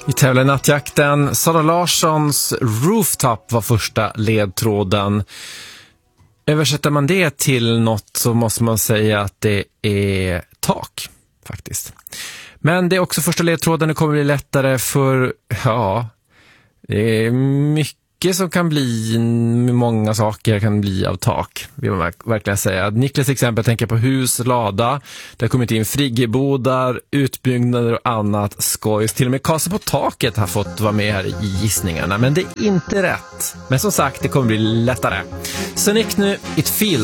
I tävlar nattjakten. Sara Larssons Rooftop var första ledtråden. Översätter man det till något så måste man säga att det är tak, faktiskt. Men det är också första ledtråden. Det kommer bli lättare för, ja, det är mycket som kan bli, många saker kan bli av tak, vill man verkligen säga. Niklas exempel tänker på hus, lada. Det har kommit in friggebodar, utbyggnader och annat skojs. Till och med Kasa på taket har fått vara med här i gissningarna. Men det är inte rätt. Men som sagt, det kommer bli lättare. Sonic nu, It Feels